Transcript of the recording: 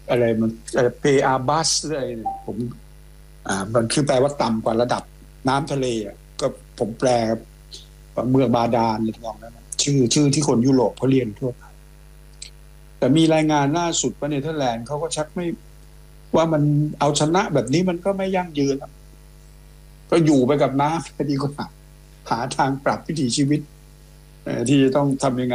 อะไรมันเพอาบัสอะไรเนี่ยผมมันคือแปลว่าต่ำกว่าระดับน้ำทะเลอ่ะก็ผมแปลว่าเมืองบาดาลในทำนองนั้นนะชื่อที่คนยุโรปเขาเรียนทั่วไปแต่มีรายงานล่าสุดว่าเนเธอร์แลนด์เขาก็ชักไม่ว่ามันเอาชนะแบบนี้มันก็ไม่ยั่งยืนอะก็อยู่ไปกับน้ำดีกว่าหาทางปรับวิถีชีวิตที่จะต้องทำยังไง